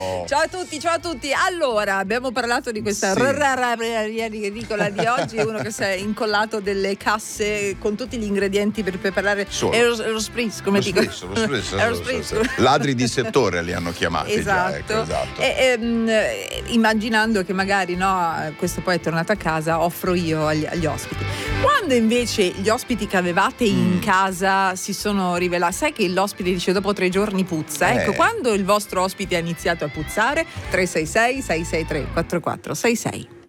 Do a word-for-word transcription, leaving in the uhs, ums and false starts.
Ciao a tutti, ciao a tutti. Allora, abbiamo parlato di questa Sì. ridicola di oggi, uno che si è incollato delle casse con tutti gli ingredienti per preparare Solo. Aerospritz, come Lo dico. spritz, lo spritz, Aerospritz. lo spritz. Ladri di settore li hanno chiamati. Esatto. Già, ecco, esatto. E, ehm, immaginando che magari no, questo poi è tornato a casa, offro io agli, agli ospiti. Quando invece gli ospiti che avevate in Mm. casa si sono rivelati, sai che l'ospite dice dopo tre giorni puzza, ecco, Eh. quando il vostro ospite ha iniziato a puzzare, tre sei sei sei sei tre quattro quattro sei sei.